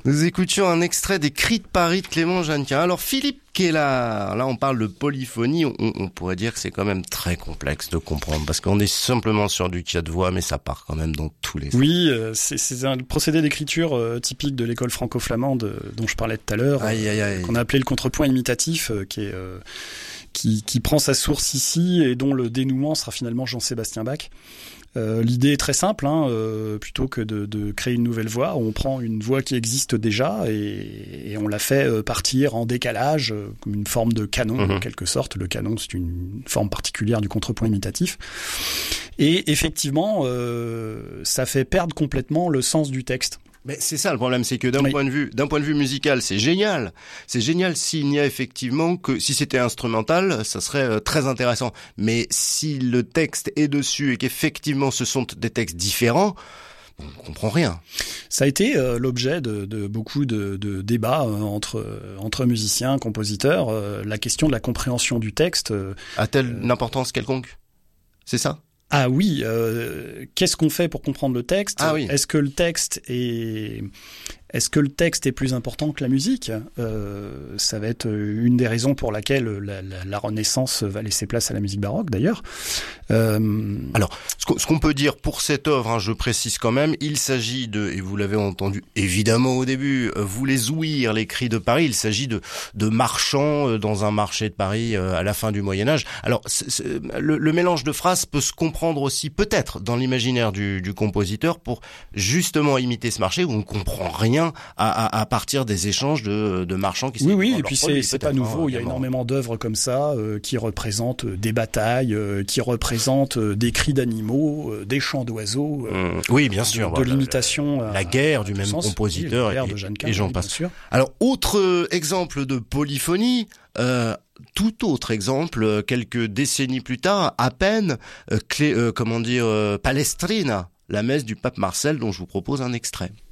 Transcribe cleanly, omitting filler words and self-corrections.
Nous écoutions un extrait des Cris de Paris de Clément Jeannequin. Alors Philippe Keller, là on parle de polyphonie, on pourrait dire que c'est quand même très complexe de comprendre, parce qu'on est simplement sur du quatre-voix, mais ça part quand même dans tous les sens. Oui, c'est un procédé d'écriture typique de l'école franco-flamande dont je parlais tout à l'heure, qu'on a appelé le contrepoint imitatif, qui prend sa source ici et dont le dénouement sera finalement Jean-Sébastien Bach. L'idée est très simple, plutôt que de créer une nouvelle voix, on prend une voix qui existe déjà et on la fait partir en décalage, comme une forme de canon en quelque sorte. Le canon, c'est une forme particulière du contrepoint imitatif. Et effectivement, ça fait perdre complètement le sens du texte. Mais c'est ça le problème, c'est que d'un point de vue musical, c'est génial. C'est génial s'il n'y a effectivement que, si c'était instrumental, ça serait très intéressant. Mais si le texte est dessus et qu'effectivement ce sont des textes différents, on comprend rien. Ça a été l'objet de beaucoup de débats entre musiciens, compositeurs. La question de la compréhension du texte a-t-elle une importance quelconque? C'est ça? Ah oui, qu'est-ce qu'on fait pour comprendre le texte? Ah oui. Est-ce que le texte est plus important que la musique? Ça va être une des raisons pour laquelle la Renaissance va laisser place à la musique baroque, d'ailleurs. Alors, ce qu'on peut dire pour cette œuvre, je précise quand même, il s'agit de, et vous l'avez entendu évidemment au début, vous les ouïr, les Cris de Paris, il s'agit de marchands dans un marché de Paris à la fin du Moyen-Âge. Alors, le mélange de phrases peut se comprendre aussi peut-être dans l'imaginaire du compositeur pour justement imiter ce marché où on ne comprend rien à partir des échanges de marchands qui Oui, et puis c'est pas nouveau, il y a énormément d'œuvres comme ça qui représentent des batailles, qui représentent des cris d'animaux, des chants d'oiseaux. Oui, bien sûr. De l'imitation. La guerre du même compositeur la guerre de Jeannequin, et j'en passe. Bien sûr. Alors, autre exemple de polyphonie, tout autre exemple, quelques décennies plus tard, à peine, Palestrina, la messe du pape Marcel dont je vous propose un extrait.